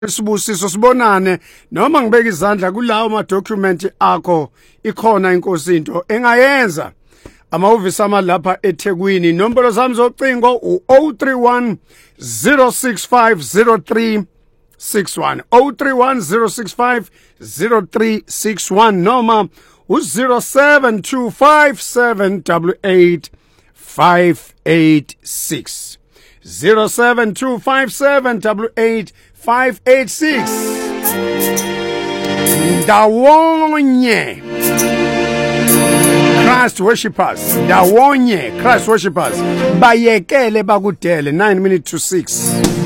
Sibusiso sibonane noma ngibeka izandla kulawo ma document akho ikhona inkosi into engayenza amahhovisi amalapha eThekwini. Inombolo zami zocingo u031 065 0361 031 065 0361 noma u0725788586 0725788586 ndawonye Christ worshippers ndawonye Christ worshippers bayekele bakudele 9 minutes to 6